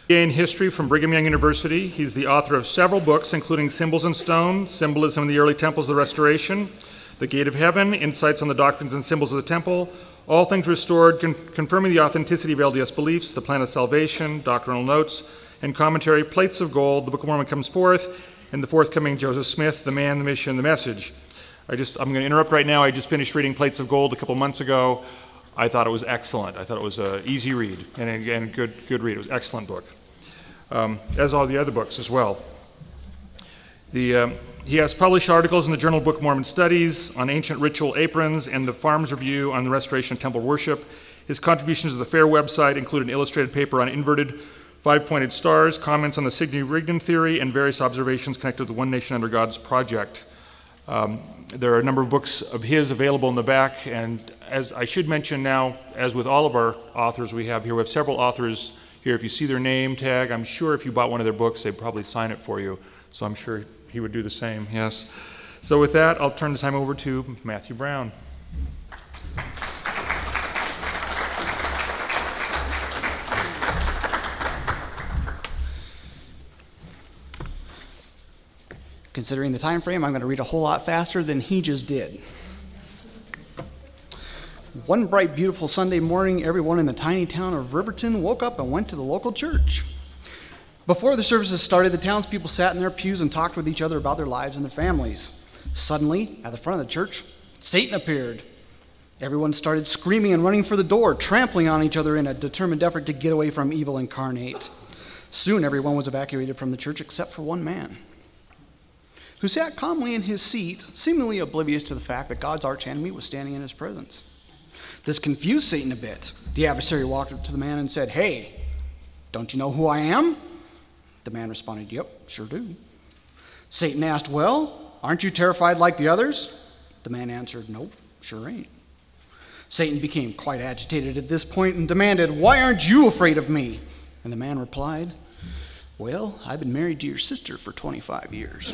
BA in History from Brigham Young University. He's the author of several books, including Symbols in Stone, Symbolism in the Early Temples of the Restoration, The Gate of Heaven, Insights on the Doctrines and Symbols of the Temple, All Things Restored, Confirming the Authenticity of LDS Beliefs, The Plan of Salvation, Doctrinal Notes, and Commentary, Plates of Gold, The Book of Mormon Comes Forth, and the forthcoming Joseph Smith, The Man, the Mission, the Message. I'm going to interrupt right now. I just finished reading Plates of Gold a couple months ago. I thought it was excellent. I thought it was an easy read and good read. It was an excellent book, as all the other books as well. He has published articles in the Journal of Book of Mormon Studies on ancient ritual aprons and the Farms Review on the restoration of temple worship. His contributions to the FAIR website include an illustrated paper on inverted five-pointed stars, comments on the Signy-Rigdon theory, and various observations connected with the One Nation Under God's project. There are a number of books of his available in the back, and as I should mention now, as with all of our authors we have several authors here. If you see their name tag, I'm sure if you bought one of their books, they'd probably sign it for you, so I'm sure he would do the same, yes. So with that, I'll turn the time over to Matthew Brown. Considering the time frame, I'm going to read a whole lot faster than he just did. One bright, beautiful Sunday morning, everyone in the tiny town of Riverton woke up and went to the local church. Before the services started, the townspeople sat in their pews and talked with each other about their lives and their families. Suddenly, at the front of the church, Satan appeared. Everyone started screaming and running for the door, trampling on each other in a determined effort to get away from evil incarnate. Soon, everyone was evacuated from the church except for one man, who sat calmly in his seat, seemingly oblivious to the fact that God's archenemy was standing in his presence. This confused Satan a bit. The adversary walked up to the man and said, "Hey, don't you know who I am?" The man responded, "Yep, sure do." Satan asked, "Well, aren't you terrified like the others?" The man answered, "Nope, sure ain't." Satan became quite agitated at this point and demanded, "Why aren't you afraid of me?" And the man replied, "Well, I've been married to your sister for 25 years.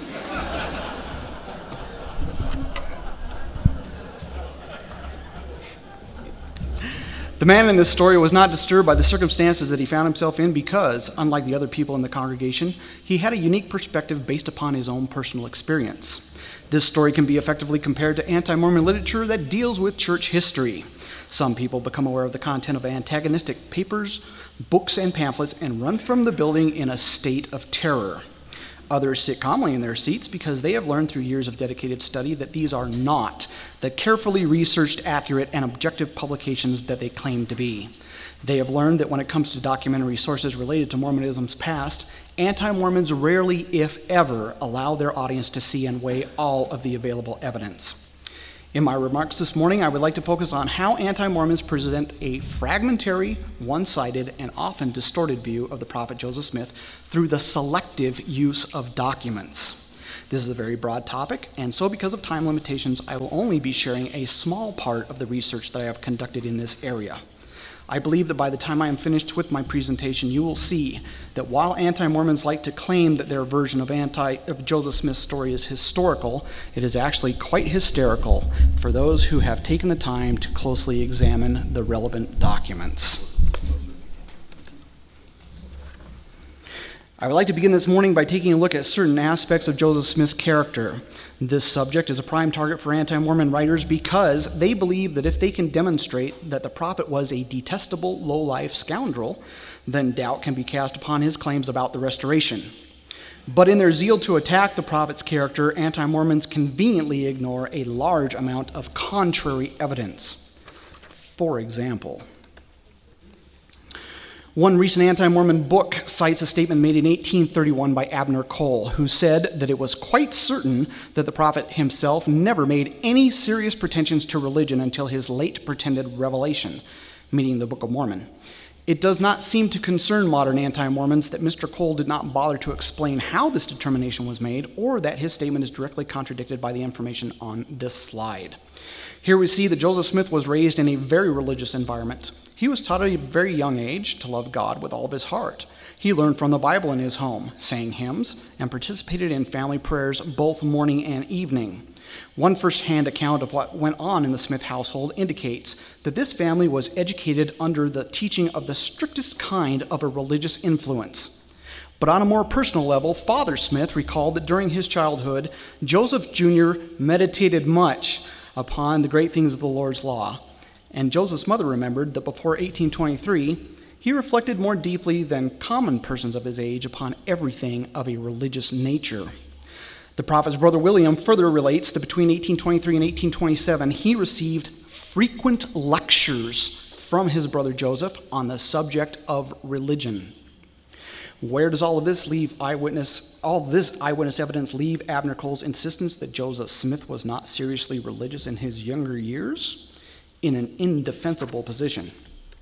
The man in this story was not disturbed by the circumstances that he found himself in because, unlike the other people in the congregation, he had a unique perspective based upon his own personal experience. This story can be effectively compared to anti-Mormon literature that deals with church history. Some people become aware of the content of antagonistic papers, books, and pamphlets and run from the building in a state of terror. Others sit calmly in their seats because they have learned through years of dedicated study that these are not the carefully researched, accurate, and objective publications that they claim to be. They have learned that when it comes to documentary sources related to Mormonism's past, anti-Mormons rarely, if ever, allow their audience to see and weigh all of the available evidence. In my remarks this morning, I would like to focus on how anti-Mormons present a fragmentary, one-sided, and often distorted view of the prophet Joseph Smith through the selective use of documents. This is a very broad topic, and so because of time limitations, I will only be sharing a small part of the research that I have conducted in this area. I believe that by the time I am finished with my presentation, you will see that while anti-Mormons like to claim that their version of Joseph Smith's story is historical, it is actually quite hysterical for those who have taken the time to closely examine the relevant documents. I would like to begin this morning by taking a look at certain aspects of Joseph Smith's character. This subject is a prime target for anti-Mormon writers because they believe that if they can demonstrate that the prophet was a detestable, low-life scoundrel, then doubt can be cast upon his claims about the restoration. But in their zeal to attack the prophet's character, anti-Mormons conveniently ignore a large amount of contrary evidence. For example, one recent anti-Mormon book cites a statement made in 1831 by Abner Cole, who said that it was quite certain that the prophet himself never made any serious pretensions to religion until his late pretended revelation, meaning the Book of Mormon. It does not seem to concern modern anti-Mormons that Mr. Cole did not bother to explain how this determination was made or that his statement is directly contradicted by the information on this slide. Here we see that Joseph Smith was raised in a very religious environment. He was taught at a very young age to love God with all of his heart. He learned from the Bible in his home, sang hymns, and participated in family prayers both morning and evening. One first-hand account of what went on in the Smith household indicates that this family was educated under the teaching of the strictest kind of a religious influence. But on a more personal level, Father Smith recalled that during his childhood, Joseph Jr. meditated much upon the great things of the Lord's law. And Joseph's mother remembered that before 1823, he reflected more deeply than common persons of his age upon everything of a religious nature. The prophet's brother William further relates that between 1823 and 1827, he received frequent lectures from his brother Joseph on the subject of religion. Where does all this eyewitness evidence leave Abner Cole's insistence that Joseph Smith was not seriously religious in his younger years? In an indefensible position.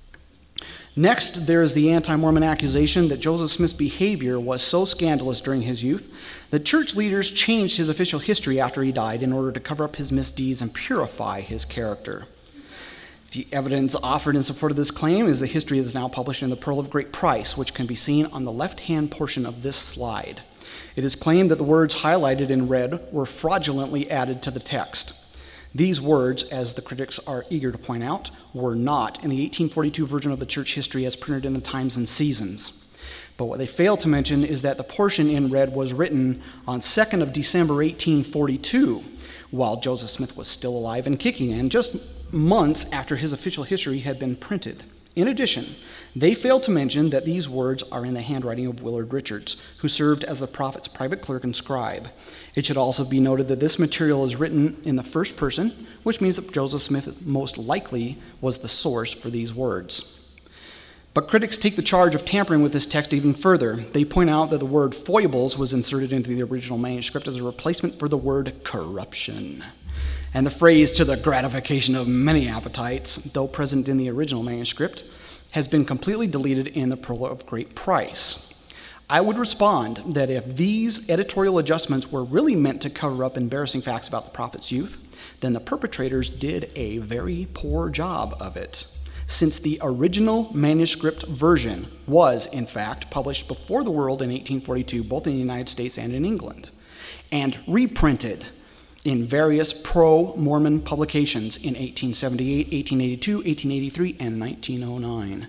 Next, there is the anti-Mormon accusation that Joseph Smith's behavior was so scandalous during his youth that church leaders changed his official history after he died in order to cover up his misdeeds and purify his character. The evidence offered in support of this claim is the history that is now published in the Pearl of Great Price, which can be seen on the left-hand portion of this slide. It is claimed that the words highlighted in red were fraudulently added to the text. These words, as the critics are eager to point out, were not in the 1842 version of the church history as printed in the Times and Seasons. But what they fail to mention is that the portion in red was written on 2nd of December 1842, while Joseph Smith was still alive and kicking, and just months after his official history had been printed. In addition, they fail to mention that these words are in the handwriting of Willard Richards, who served as the prophet's private clerk and scribe. It should also be noted that this material is written in the first person, which means that Joseph Smith most likely was the source for these words. But critics take the charge of tampering with this text even further. They point out that the word foibles was inserted into the original manuscript as a replacement for the word corruption. And the phrase "to the gratification of many appetites," though present in the original manuscript, has been completely deleted in the Pearl of Great Price. I would respond that if these editorial adjustments were really meant to cover up embarrassing facts about the prophet's youth, then the perpetrators did a very poor job of it, since the original manuscript version was, in fact, published before the world in 1842, both in the United States and in England, and reprinted in various pro-Mormon publications in 1878, 1882, 1883, and 1909.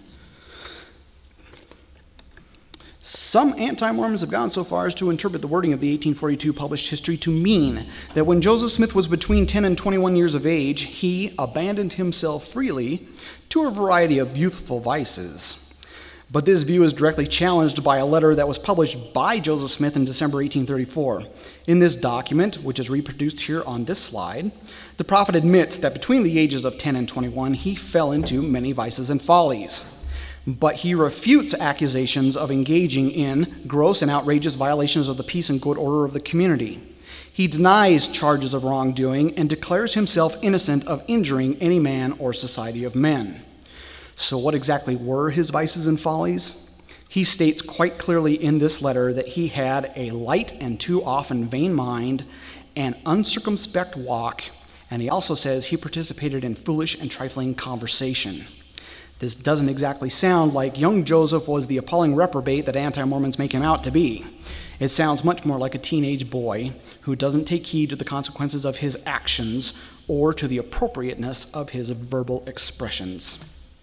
Some anti-Mormons have gone so far as to interpret the wording of the 1842 published history to mean that when Joseph Smith was between 10 and 21 years of age, he abandoned himself freely to a variety of youthful vices. But this view is directly challenged by a letter that was published by Joseph Smith in December 1834. In this document, which is reproduced here on this slide, the prophet admits that between the ages of 10 and 21, he fell into many vices and follies. But he refutes accusations of engaging in gross and outrageous violations of the peace and good order of the community. He denies charges of wrongdoing and declares himself innocent of injuring any man or society of men. So what exactly were his vices and follies? He states quite clearly in this letter that he had a light and too often vain mind, an uncircumspect walk, and he also says he participated in foolish and trifling conversation. This doesn't exactly sound like young Joseph was the appalling reprobate that anti-Mormons make him out to be. It sounds much more like a teenage boy who doesn't take heed to the consequences of his actions or to the appropriateness of his verbal expressions.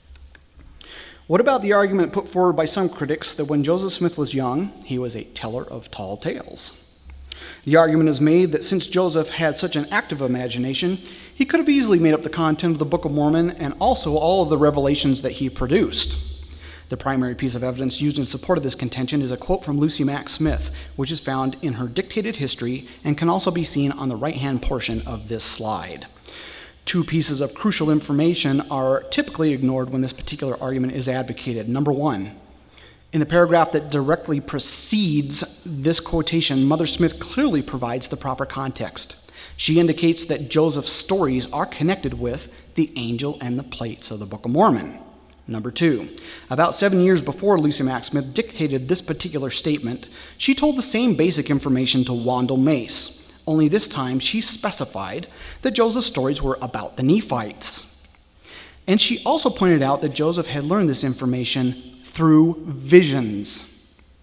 What about the argument put forward by some critics that when Joseph Smith was young, he was a teller of tall tales? The argument is made that since Joseph had such an active imagination, he could have easily made up the content of the Book of Mormon and also all of the revelations that he produced. The primary piece of evidence used in support of this contention is a quote from Lucy Mack Smith, which is found in her dictated history and can also be seen on the right-hand portion of this slide. Two pieces of crucial information are typically ignored when this particular argument is advocated. Number one, in the paragraph that directly precedes this quotation, Mother Smith clearly provides the proper context. She indicates that Joseph's stories are connected with the angel and the plates of the Book of Mormon. Number two, about 7 years before Lucy Mack Smith dictated this particular statement, she told the same basic information to Wandle Mace. Only this time she specified that Joseph's stories were about the Nephites. And she also pointed out that Joseph had learned this information through visions.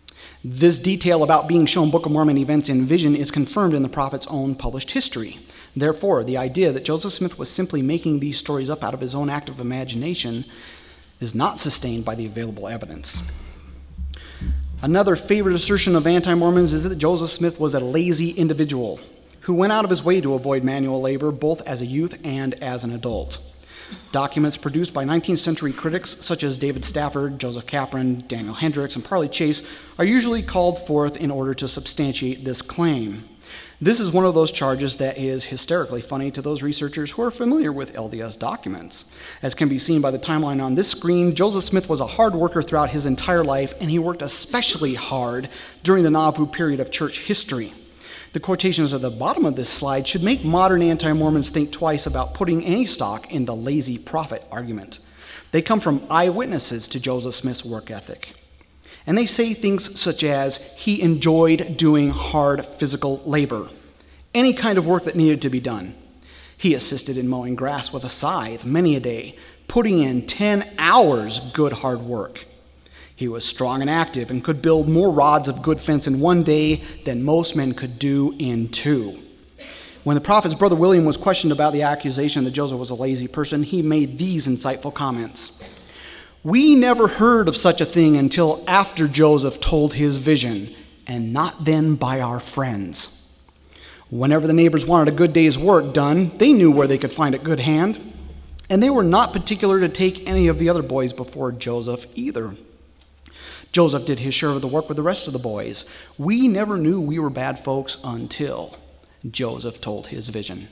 This detail about being shown Book of Mormon events in vision is confirmed in the prophet's own published history. Therefore, the idea that Joseph Smith was simply making these stories up out of his own active imagination is not sustained by the available evidence. Another favorite assertion of anti-Mormons is that Joseph Smith was a lazy individual who went out of his way to avoid manual labor both as a youth and as an adult. Documents produced by 19th century critics such as David Stafford, Joseph Capron, Daniel Hendricks, and Parley Chase are usually called forth in order to substantiate this claim. This is one of those charges that is hysterically funny to those researchers who are familiar with LDS documents. As can be seen by the timeline on this screen, Joseph Smith was a hard worker throughout his entire life, and he worked especially hard during the Nauvoo period of church history. The quotations at the bottom of this slide should make modern anti-Mormons think twice about putting any stock in the lazy prophet argument. They come from eyewitnesses to Joseph Smith's work ethic. And they say things such as, he enjoyed doing hard physical labor, any kind of work that needed to be done. He assisted in mowing grass with a scythe many a day, putting in 10 hours good hard work. He was strong and active and could build more rods of good fence in one day than most men could do in 2. When the prophet's brother William was questioned about the accusation that Joseph was a lazy person, he made these insightful comments. We never heard of such a thing until after Joseph told his vision, and not then by our friends. Whenever the neighbors wanted a good day's work done, they knew where they could find a good hand, and they were not particular to take any of the other boys before Joseph either. Joseph did his share of the work with the rest of the boys. We never knew we were bad folks until Joseph told his vision.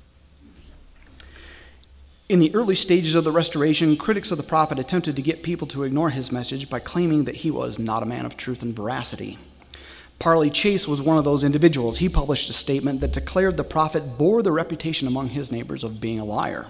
In the early stages of the Restoration, critics of the prophet attempted to get people to ignore his message by claiming that he was not a man of truth and veracity. Parley Chase was one of those individuals. He published a statement that declared the prophet bore the reputation among his neighbors of being a liar.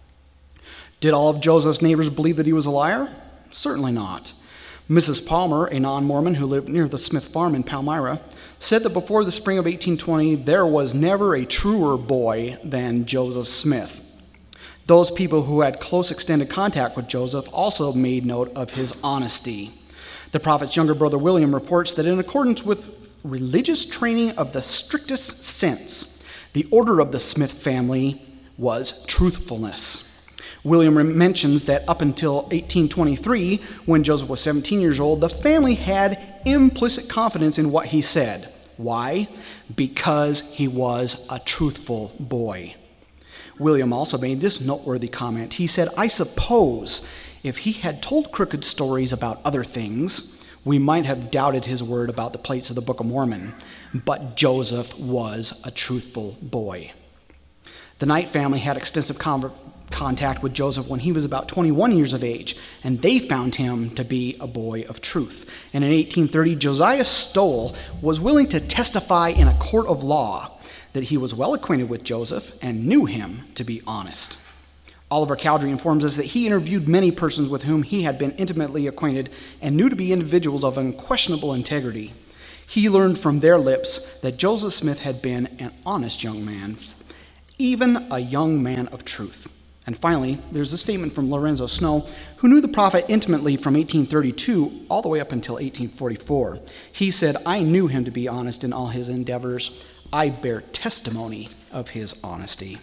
Did all of Joseph's neighbors believe that he was a liar? Certainly not. Mrs. Palmer, a non-Mormon who lived near the Smith farm in Palmyra, said that before the spring of 1820, there was never a truer boy than Joseph Smith. Those people who had close extended contact with Joseph also made note of his honesty. The prophet's younger brother William reports that in accordance with religious training of the strictest sense, the order of the Smith family was truthfulness. William mentions that up until 1823, when Joseph was 17 years old, the family had implicit confidence in what he said. Why? Because he was a truthful boy. William also made this noteworthy comment. He said, I suppose if he had told crooked stories about other things, we might have doubted his word about the plates of the Book of Mormon, but Joseph was a truthful boy. The Knight family had extensive contact with Joseph when he was about 21 years of age, and they found him to be a boy of truth. And in 1830, Josiah Stowell was willing to testify in a court of law that he was well acquainted with Joseph and knew him to be honest. Oliver Cowdery informs us that he interviewed many persons with whom he had been intimately acquainted and knew to be individuals of unquestionable integrity. He learned from their lips that Joseph Smith had been an honest young man, even a young man of truth. And finally, there's a statement from Lorenzo Snow, who knew the prophet intimately from 1832 all the way up until 1844. He said, I knew him to be honest in all his endeavors. I bear testimony of his honesty.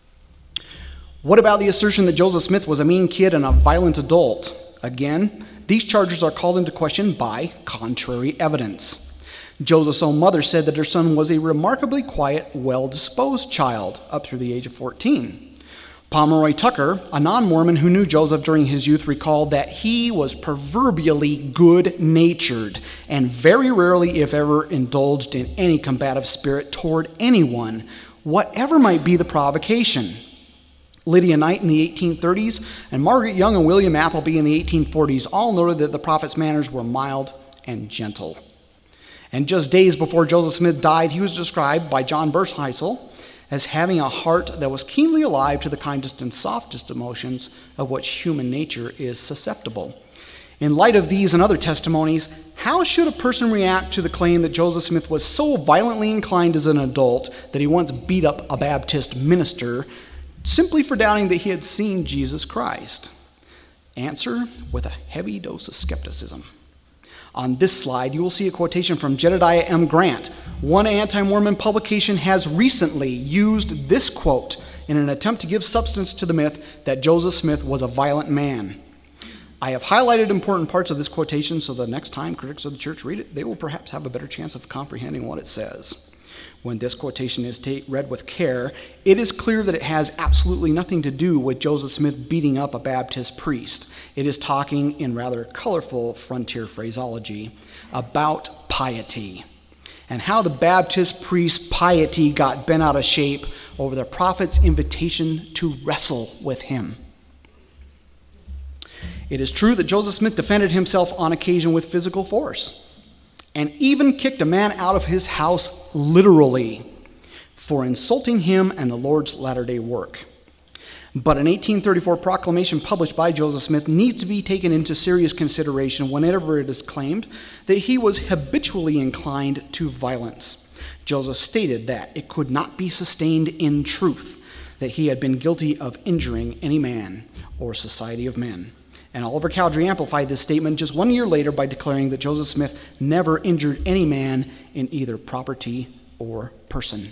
What about the assertion that Joseph Smith was a mean kid and a violent adult? Again, these charges are called into question by contrary evidence. Joseph's own mother said that her son was a remarkably quiet, well-disposed child up through the age of 14. Pomeroy Tucker, a non-Mormon who knew Joseph during his youth, recalled that he was proverbially good-natured and very rarely, if ever, indulged in any combative spirit toward anyone, whatever might be the provocation. Lydia Knight in the 1830s and Margaret Young and William Appleby in the 1840s all noted that the prophet's manners were mild and gentle. And just days before Joseph Smith died, he was described by John Burscheisel as having a heart that was keenly alive to the kindest and softest emotions of which human nature is susceptible. In light of these and other testimonies, how should a person react to the claim that Joseph Smith was so violently inclined as an adult that he once beat up a Baptist minister simply for doubting that he had seen Jesus Christ? Answer: with a heavy dose of skepticism. On this slide, you will see a quotation from Jedediah M. Grant. One anti-Mormon publication has recently used this quote in an attempt to give substance to the myth that Joseph Smith was a violent man. I have highlighted important parts of this quotation so the next time critics of the church read it, they will perhaps have a better chance of comprehending what it says. When this quotation is read with care, it is clear that it has absolutely nothing to do with Joseph Smith beating up a Baptist priest. It is talking in rather colorful frontier phraseology about piety and how the Baptist priest's piety got bent out of shape over the prophet's invitation to wrestle with him. It is true that Joseph Smith defended himself on occasion with physical force and even kicked a man out of his house literally for insulting him and the Lord's latter-day work. But an 1834 proclamation published by Joseph Smith needs to be taken into serious consideration whenever it is claimed that he was habitually inclined to violence. Joseph stated that it could not be sustained in truth that he had been guilty of injuring any man or society of men. And Oliver Cowdery amplified this statement just 1 year later by declaring that Joseph Smith never injured any man in either property or person.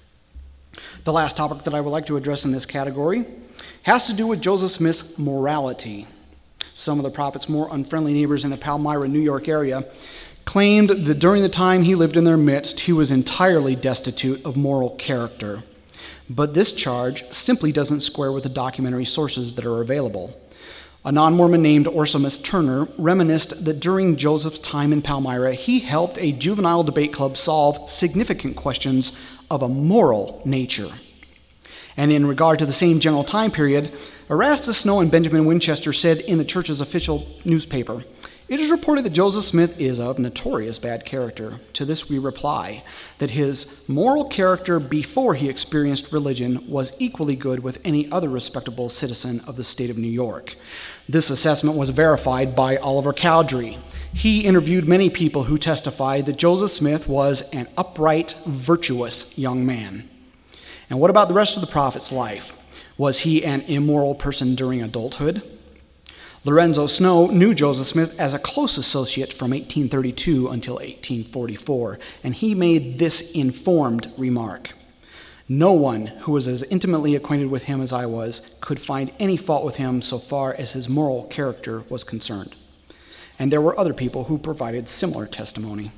The last topic that I would like to address in this category has to do with Joseph Smith's morality. Some of the prophet's more unfriendly neighbors in the Palmyra, New York area claimed that during the time he lived in their midst, he was entirely destitute of moral character. But this charge simply doesn't square with the documentary sources that are available. A non-Mormon named Orsamus Turner reminisced that during Joseph's time in Palmyra, he helped a juvenile debate club solve significant questions of a moral nature. And in regard to the same general time period, Erastus Snow and Benjamin Winchester said in the church's official newspaper, "It is reported that Joseph Smith is of notorious bad character. To this we reply that his moral character before he experienced religion was equally good with any other respectable citizen of the state of New York." This assessment was verified by Oliver Cowdery. He interviewed many people who testified that Joseph Smith was an upright, virtuous young man. And what about the rest of the prophet's life? Was he an immoral person during adulthood? Lorenzo Snow knew Joseph Smith as a close associate from 1832 until 1844, and he made this informed remark: "No one who was as intimately acquainted with him as I was could find any fault with him so far as his moral character was concerned." And there were other people who provided similar testimony.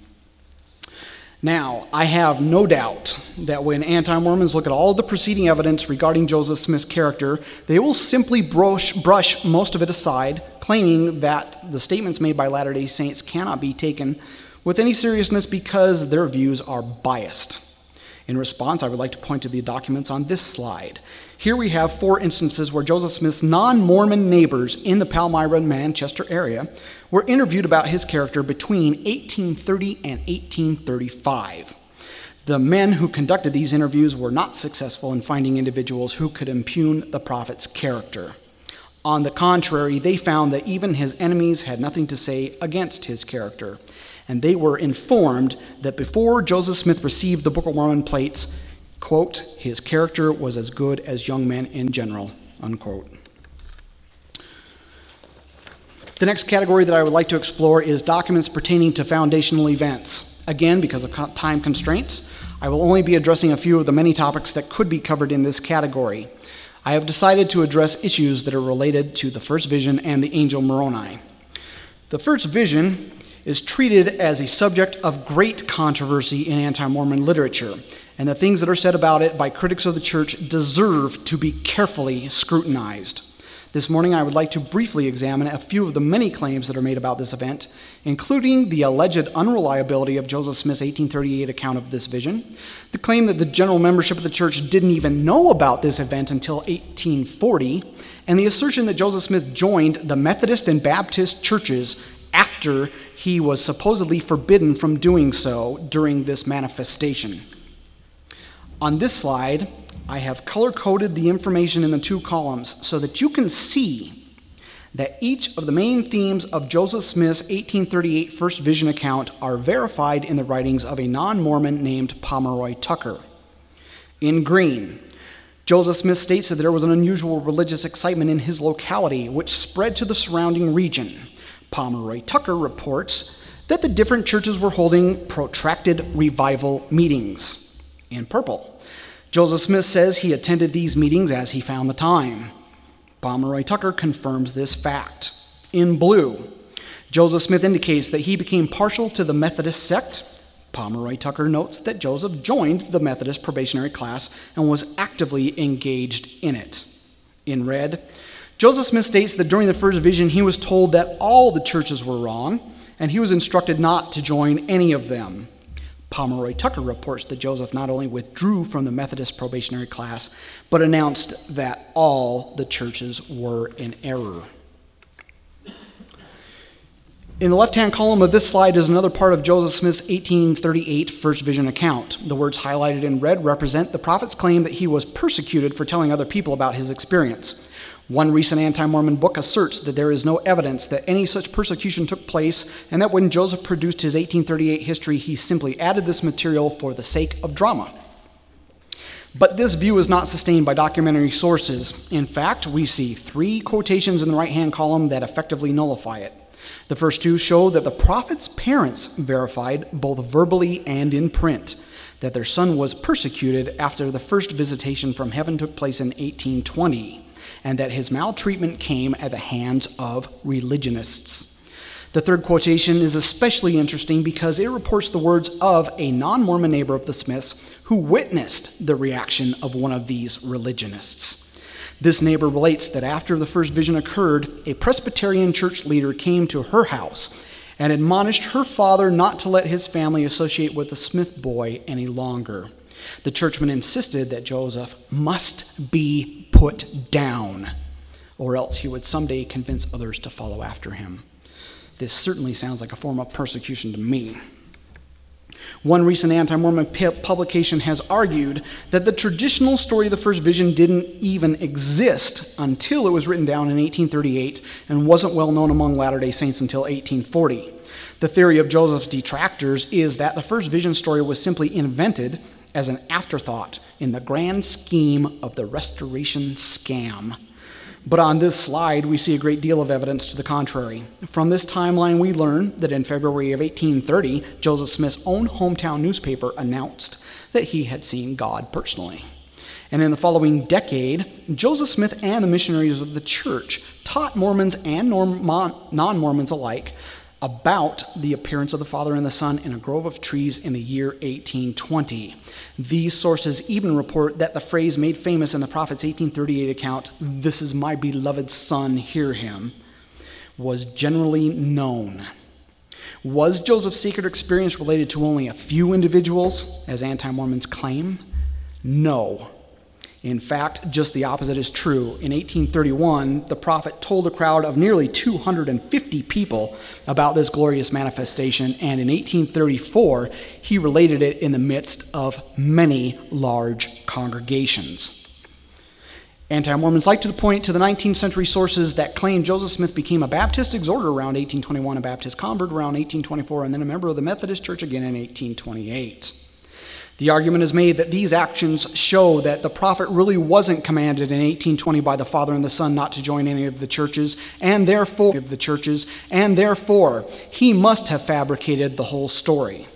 Now, I have no doubt that when anti-Mormons look at all of the preceding evidence regarding Joseph Smith's character, they will simply brush most of it aside, claiming that the statements made by Latter-day Saints cannot be taken with any seriousness because their views are biased. In response, I would like to point to the documents on this slide. Here we have 4 instances where Joseph Smith's non-Mormon neighbors in the Palmyra and Manchester area were interviewed about his character between 1830 and 1835. The men who conducted these interviews were not successful in finding individuals who could impugn the prophet's character. On the contrary, they found that even his enemies had nothing to say against his character, and they were informed that before Joseph Smith received the Book of Mormon plates, quote, "his character was as good as young men in general," unquote. The next category that I would like to explore is documents pertaining to foundational events. Again, because of time constraints, I will only be addressing a few of the many topics that could be covered in this category. I have decided to address issues that are related to the first vision and the angel Moroni. The first vision is treated as a subject of great controversy in anti-Mormon literature, and the things that are said about it by critics of the church deserve to be carefully scrutinized. This morning, I would like to briefly examine a few of the many claims that are made about this event, including the alleged unreliability of Joseph Smith's 1838 account of this vision, the claim that the general membership of the church didn't even know about this event until 1840, and the assertion that Joseph Smith joined the Methodist and Baptist churches after he was supposedly forbidden from doing so during this manifestation. On this slide, I have color-coded the information in the 2 columns so that you can see that each of the main themes of Joseph Smith's 1838 first vision account are verified in the writings of a non-Mormon named Pomeroy Tucker. In green, Joseph Smith states that there was an unusual religious excitement in his locality which spread to the surrounding region. Pomeroy Tucker reports that the different churches were holding protracted revival meetings. In purple, Joseph Smith says he attended these meetings as he found the time. Pomeroy Tucker confirms this fact. In blue, Joseph Smith indicates that he became partial to the Methodist sect. Pomeroy Tucker notes that Joseph joined the Methodist probationary class and was actively engaged in it. In red, Joseph Smith states that during the first vision he was told that all the churches were wrong and he was instructed not to join any of them. Pomeroy Tucker reports that Joseph not only withdrew from the Methodist probationary class, but announced that all the churches were in error. In the left-hand column of this slide is another part of Joseph Smith's 1838 first vision account. The words highlighted in red represent the prophet's claim that he was persecuted for telling other people about his experience. One recent anti-Mormon book asserts that there is no evidence that any such persecution took place, and that when Joseph produced his 1838 history, he simply added this material for the sake of drama. But this view is not sustained by documentary sources. In fact, we see 3 quotations in the right-hand column that effectively nullify it. The first 2 show that the prophet's parents verified, both verbally and in print, that their son was persecuted after the first visitation from heaven took place in 1820, and that his maltreatment came at the hands of religionists. The third quotation is especially interesting because it reports the words of a non-Mormon neighbor of the Smiths who witnessed the reaction of one of these religionists. This neighbor relates that after the first vision occurred, a Presbyterian church leader came to her house and admonished her father not to let his family associate with the Smith boy any longer. The churchman insisted that Joseph must be put down, or else he would someday convince others to follow after him. This certainly sounds like a form of persecution to me. One recent anti-Mormon publication has argued that the traditional story of the first vision didn't even exist until it was written down in 1838 and wasn't well known among Latter-day Saints until 1840. The theory of Joseph's detractors is that the first vision story was simply invented as an afterthought in the grand scheme of the Restoration scam. But on this slide, we see a great deal of evidence to the contrary. From this timeline, we learn that in February of 1830, Joseph Smith's own hometown newspaper announced that he had seen God personally. And in the following decade, Joseph Smith and the missionaries of the church taught Mormons and non-Mormons alike about the appearance of the Father and the Son in a grove of trees in the year 1820. These sources even report that the phrase made famous in the prophet's 1838 account, "This is my beloved Son, hear him," was generally known. Was Joseph's secret experience related to only a few individuals, as anti-Mormons claim? No. In fact, just the opposite is true. In 1831, the prophet told a crowd of nearly 250 people about this glorious manifestation, and in 1834, he related it in the midst of many large congregations. Anti-Mormons like to point to the 19th century sources that claim Joseph Smith became a Baptist exhorter around 1821, a Baptist convert around 1824, and then a member of the Methodist Church again in 1828. The argument is made that these actions show that the prophet really wasn't commanded in 1820 by the Father and the Son not to join any of the churches, and therefore he must have fabricated the whole story.